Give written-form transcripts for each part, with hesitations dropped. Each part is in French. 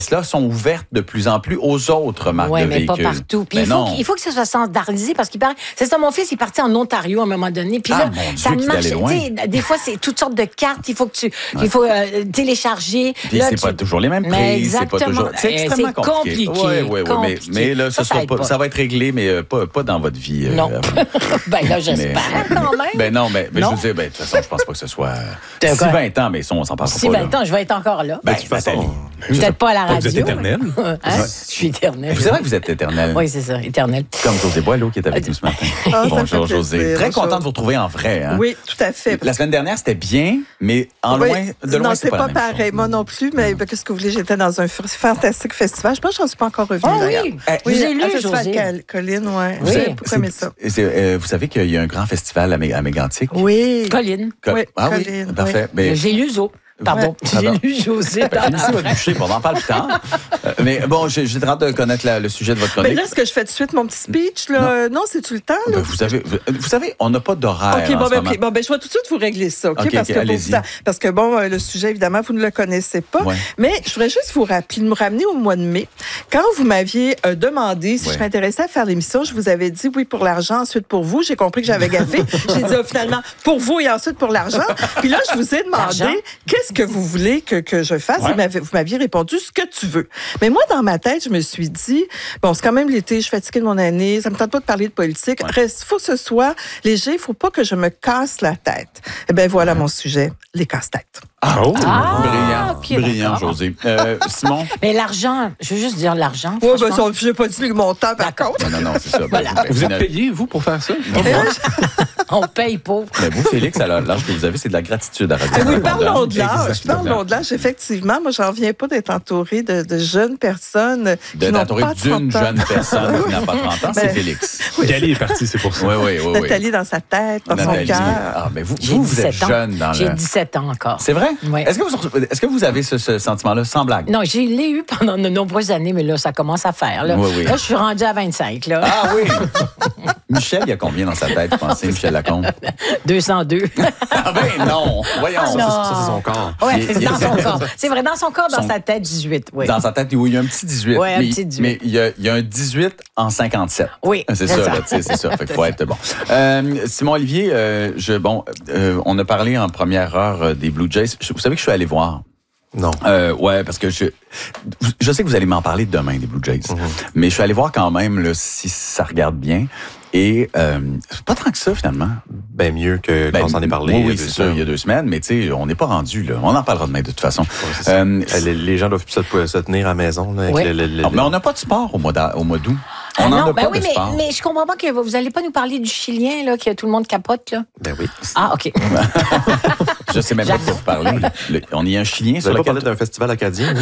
là sont ouvertes de plus en plus aux autres marques de véhicules. Oui, mais pas partout. Puis il faut que ça soit standardisé parce qu'il paraît. C'est ça, mon fils, il est parti en Ontario à un moment donné. Puis là, ça marche. Des fois, c'est toutes sortes de cartes. Il faut que il faut télécharger. Puis là, c'est pas toujours les mêmes prix. C'est pas toujours. C'est extrêmement compliqué. Oui. Mais là, ça va être réglé, mais pas dans votre vie. Non. Ben là, j'espère quand même. Ben non, mais je veux dire, de toute façon, je pense pas que ce soit. Si 20 ans, mais ça, on s'en parle pas. Si 20 ans, je vais être encore là. Ben, de toute façon. Peut-être pas à la radio. Vous êtes éternel. Je suis éternel. Vous savez que vous êtes éternel. Oui, c'est ça, éternel. Comme José Boileau qui est avec nous ce matin. Bonjour, José. Très content de vous retrouver en vrai. Hein? Oui, tout à fait. La semaine dernière, c'était bien, mais de loin, c'est pas pareil. Moi non plus, mais qu'est-ce que vous voulez, j'étais dans un fantastique festival. Je pense que je n'en suis pas encore revenue, d'ailleurs. Oui, j'ai lu, José. Colline, oui. Oui. J'ai beaucoup aimé ça. Vous savez qu'il y a un grand festival à Mégantic? Oui. Colline. Oui, Colline. Parfait. J'ai lu Zo. Pardon, j'ai lu José. Finissez votre bouchée, on en parle plus tard. Mais bon, j'ai hâte de connaître le sujet de votre chronique. Mais là, est-ce que je fais tout de suite mon petit speech? Là? Non, c'est-tu le temps? Là? Vous savez, on n'a pas d'horaire. OK, je vais tout de suite vous régler ça. OK, parce que le sujet, évidemment, vous ne le connaissez pas. Ouais. Mais je voudrais juste vous ramener au mois de mai. Quand vous m'aviez demandé si je m'intéressais à faire l'émission, je vous avais dit oui pour l'argent, ensuite pour vous. J'ai compris que j'avais gaffé. J'ai dit finalement pour vous et ensuite pour l'argent. Puis là, je vous ai demandé qu'est-ce que vous voulez que je fasse? Ouais. Vous m'aviez répondu ce que tu veux. Mais moi, dans ma tête, je me suis dit, bon, c'est quand même l'été, je suis fatiguée de mon année, ça me tente pas de parler de politique. Il faut que ce soit léger, il faut pas que je me casse la tête. Eh bien, voilà mon sujet, les casse-têtes. Brillant, José. Simon? Mais l'argent, je veux juste dire l'argent. Oui, je n'ai pas dit le montant, par contre. Non, c'est ça. Voilà. Vous êtes payé, vous, pour faire ça? On paye pour. Mais vous, Félix, l'âge que vous avez, c'est de la gratitude à Radio. Oui, parlons de l'âge. Effectivement, moi, j'en reviens pas d'être entourée de jeunes personnes qui n'ont pas 30 ans. D'une jeune personne qui n'a pas 30 ans, c'est Félix. Nathalie est partie, c'est pour ça. Oui. Nathalie dans sa tête, dans son cœur. Ah, mais vous êtes jeune dans le... J'ai 17 ans encore. C'est vrai? Oui. Est-ce que vous avez ce sentiment-là, sans blague? Non, je l'ai eu pendant de nombreuses années, mais là, ça commence à faire. Là, là je suis rendue à 25. Là. Ah oui! Michel, il y a combien dans sa tête, vous pensez, Michel Lacombe? 202. Ah ben non! Voyons. Ça, c'est son corps. Oui, c'est dans son corps. C'est vrai, dans son corps, dans sa tête, 18. Oui. Dans sa tête, il y a un petit 18. Oui, un petit 18. Mais il y a un 18 en 57. Oui, c'est ça. C'est ça. Fait qu'il faut être bon. Simon Olivier, on a parlé en première heure des Blue Jays. Vous savez que je suis allé voir. Non. Ouais, parce que je sais que vous allez m'en parler demain des Blue Jays. Mais je suis allé voir quand même là, si ça regarde bien. Et pas tant que ça, finalement. Ben mieux que quand on s'en est parlé. Oui, c'est ça, il y a 2 semaines. Mais tu sais, on n'est pas rendu, là. On en parlera demain, de toute façon. Les gens doivent se tenir à la maison. Là, avec mais on n'a pas de sport au mois d'août. Ah non, mais je comprends pas que vous allez pas nous parler du Chilien, là, que tout le monde capote, là. Ben oui. Ah, OK. Je sais même pas de quoi vous parlez. On y a un Chilien sur lequel... Vous pas parler d'un festival acadien?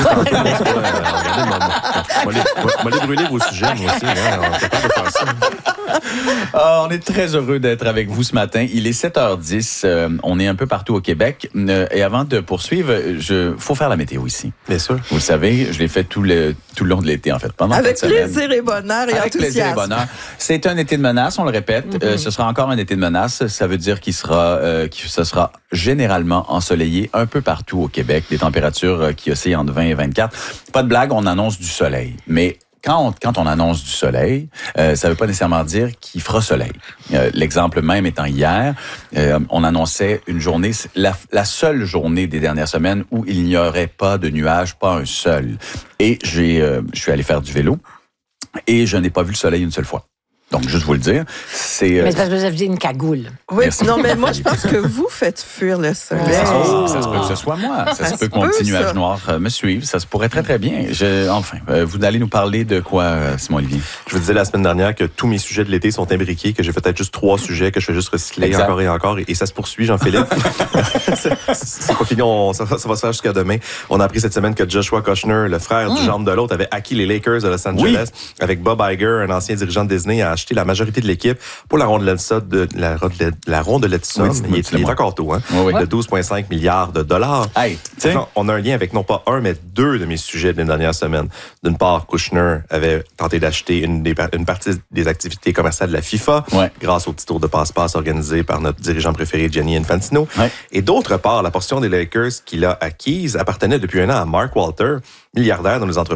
Moi, les brûler vos sujets, moi aussi. On est capable de faire ça. On est très heureux d'être avec vous ce matin. Il est 7h10. On est un peu partout au Québec. Et avant de poursuivre, faut faire la météo ici. Bien sûr. Vous le savez, je l'ai fait tout le long de l'été, en fait. Pendant avec plaisir et bonheur et avec plaisir et bonheur. C'est un été de menace, on le répète. Ce sera encore un été de menace. Ça veut dire que ce sera généralement ensoleillé un peu partout au Québec. Des températures qui oscillent entre 20 et 24. Pas de blague, on annonce du soleil. Mais quand on annonce du soleil, ça ne veut pas nécessairement dire qu'il fera soleil. L'exemple même étant hier, on annonçait une journée, la seule journée des dernières semaines où il n'y aurait pas de nuages, pas un seul. Et je suis allé faire du vélo et je n'ai pas vu le soleil une seule fois. Donc, juste vous le dire, c'est... Mais c'est parce que vous avez une cagoule. Oui, non, mais moi, je pense que vous faites fuir le soleil. Ça se peut que ce soit moi. Ça se peut qu'un petit nuage noir me suive. Ça se pourrait très, très bien. Vous allez nous parler de quoi, Simon-Olivier? Je vous disais la semaine dernière que tous mes sujets de l'été sont imbriqués, que j'ai peut-être juste 3 sujets, que je vais juste recycler encore et encore. Et ça se poursuit, Jean-Philippe. C'est pas fini, ça va se faire jusqu'à demain. On a appris cette semaine que Joshua Kushner, le frère du gendre de l'autre, avait acquis les Lakers de Los Angeles avec Bob Iger, un ancien dirigeant de Disney, a acheté la majorité de l'équipe pour la rondelette Sun. Il est encore tôt, hein, de 12,5 milliards de dollars. Hey, on a un lien avec non pas un, mais 2 de mes sujets de la dernière semaine. D'une part, Kushner avait tenté d'acheter une partie des activités commerciales de la FIFA grâce au petit tour de passe-passe organisé par notre dirigeant préféré, Gianni Infantino. Et d'autre part, la portion des Lakers qu'il a acquise appartenait depuis un an à Mark Walter, milliardaire dans les entreprises